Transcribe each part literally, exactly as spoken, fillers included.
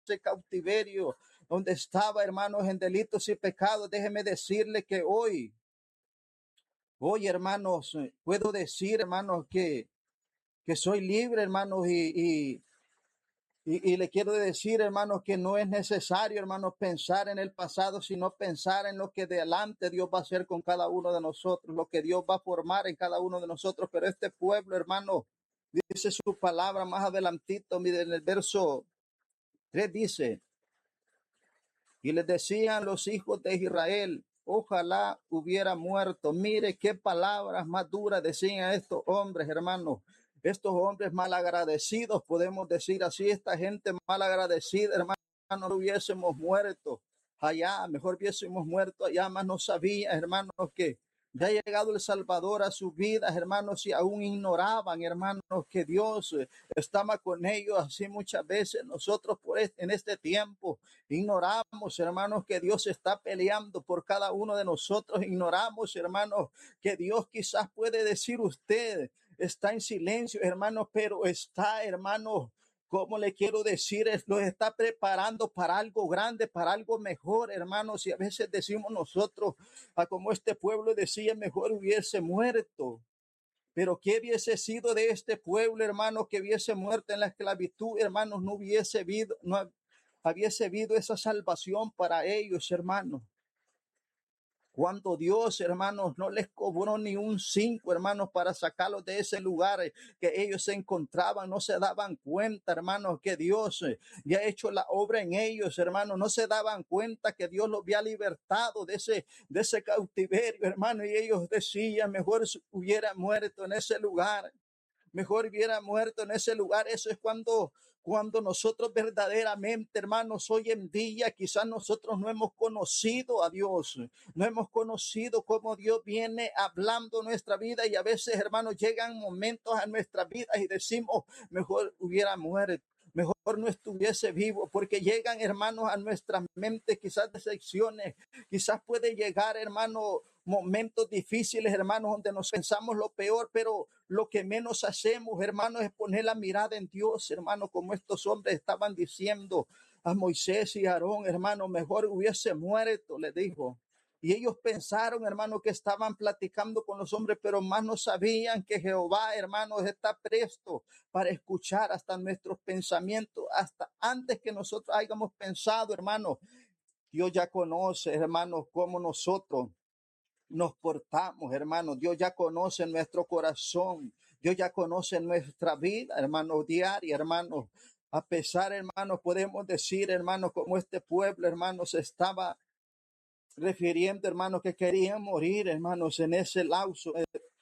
ese cautiverio donde estaba, hermanos, en delitos y pecados. Déjeme decirle que hoy, hoy, hermanos, puedo decir, hermanos, que, que soy libre, hermanos, y, y Y, y le quiero decir, hermanos, que no es necesario, hermanos, pensar en el pasado, sino pensar en lo que de adelante Dios va a hacer con cada uno de nosotros, lo que Dios va a formar en cada uno de nosotros. Pero este pueblo, hermano, dice su palabra más adelantito, mire, en el verso tres dice, y les decían los hijos de Israel, ojalá hubiera muerto. Mire qué palabras más duras decían estos hombres, hermanos. Estos hombres malagradecidos, podemos decir así, esta gente malagradecida, hermano, no hubiésemos muerto allá, mejor hubiésemos muerto allá, más no sabía, hermanos, que ya ha llegado el Salvador a sus vidas, hermanos, y aún ignoraban, hermanos, que Dios estaba con ellos. Así muchas veces nosotros por este, en este tiempo ignoramos, hermanos, que Dios está peleando por cada uno de nosotros. Ignoramos, hermanos, que Dios quizás puede decir usted está en silencio, hermanos, pero está, hermanos, como le quiero decir, es, lo está preparando para algo grande, para algo mejor, hermanos. Y a veces decimos nosotros, a como este pueblo decía, mejor hubiese muerto. Pero ¿qué hubiese sido de este pueblo, hermanos, que hubiese muerto en la esclavitud, hermanos? No hubiese habido, no hubiese habido esa salvación para ellos, hermanos. Cuando Dios, hermanos, no les cobró ni un cinco, hermanos, para sacarlos de ese lugar que ellos se encontraban, no se daban cuenta, hermanos, que Dios ya ha hecho la obra en ellos, hermanos, no se daban cuenta que Dios los había libertado de ese, de ese cautiverio, hermanos, y ellos decían, mejor hubiera muerto en ese lugar. Mejor hubiera muerto en ese lugar. Eso es cuando, cuando nosotros verdaderamente, hermanos, hoy en día quizás nosotros no hemos conocido a Dios, no hemos conocido cómo Dios viene hablando nuestra vida, y a veces, hermanos, llegan momentos a nuestra vida y decimos, mejor hubiera muerto. Mejor no estuviese vivo, porque llegan, hermanos, a nuestra mente quizás decepciones, quizás puede llegar, hermano, momentos difíciles, hermanos, donde nos pensamos lo peor, pero lo que menos hacemos, hermanos, es poner la mirada en Dios, hermano, como estos hombres estaban diciendo a Moisés y Aarón, hermano, mejor hubiese muerto, le dijo. Y ellos pensaron, hermano, que estaban platicando con los hombres, pero más no sabían que Jehová, hermanos, está presto para escuchar hasta nuestros pensamientos, hasta antes que nosotros hayamos pensado, hermanos. Dios ya conoce, hermanos, cómo nosotros nos portamos, hermanos. Dios ya conoce nuestro corazón. Dios ya conoce nuestra vida, hermanos, diaria, hermanos. A pesar, hermanos, podemos decir, hermanos, como este pueblo, hermanos, estaba refiriendo, hermanos, que querían morir, hermanos, en ese lapso.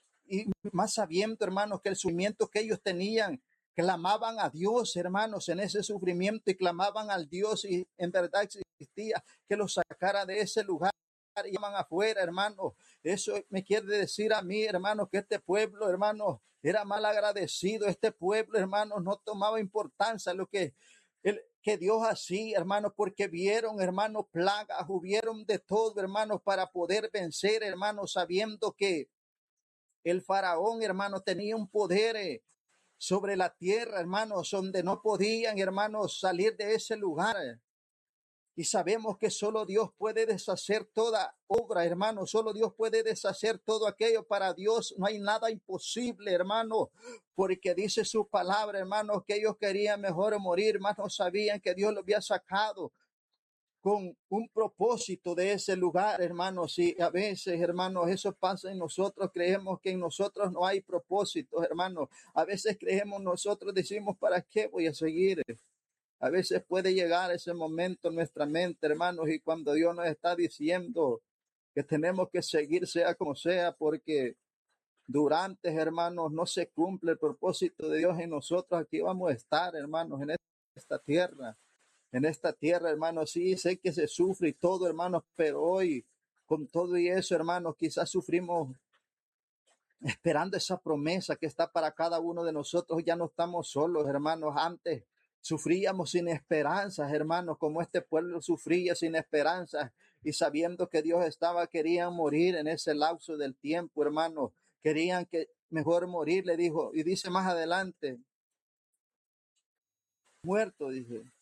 Y más sabiendo, hermanos, que el sufrimiento que ellos tenían, clamaban a Dios, hermanos, en ese sufrimiento, y clamaban al Dios, y en verdad existía que los sacara de ese lugar. Y llaman afuera, hermanos. Eso me quiere decir a mí, hermanos, que este pueblo, hermanos, era mal agradecido. Este pueblo, hermanos, no tomaba importancia lo que el, que Dios hacía, hermanos, porque vieron, hermanos, plagas, hubieron de todo, hermanos, para poder vencer, hermanos, sabiendo que el faraón, hermanos, tenía un poder eh, sobre la tierra, hermanos, donde no podían, hermanos, salir de ese lugar. Y sabemos que solo Dios puede deshacer toda obra, hermano. Solo Dios puede deshacer todo aquello. Para Dios no hay nada imposible, hermano. Porque dice su palabra, hermano, que ellos querían mejor morir, más no sabían que Dios los había sacado con un propósito de ese lugar, hermanos. Y a veces, hermanos, eso pasa en nosotros. Creemos que en nosotros no hay propósito, hermanos. A veces creemos nosotros, decimos, ¿para qué voy a seguir? A veces puede llegar ese momento en nuestra mente, hermanos, y cuando Dios nos está diciendo que tenemos que seguir sea como sea, porque durante, hermanos, no se cumple el propósito de Dios en nosotros. Aquí vamos a estar, hermanos, en esta tierra, en esta tierra, hermanos. Sí, sé que se sufre y todo, hermanos, pero hoy, con todo y eso, hermanos, quizás sufrimos esperando esa promesa que está para cada uno de nosotros. Ya no estamos solos, hermanos. Antes sufríamos sin esperanzas, hermanos, como este pueblo sufría sin esperanzas, y sabiendo que Dios estaba, querían morir en ese lapso del tiempo, hermanos. Querían que mejor morir, le dijo. Y dice más adelante, muerto, dice,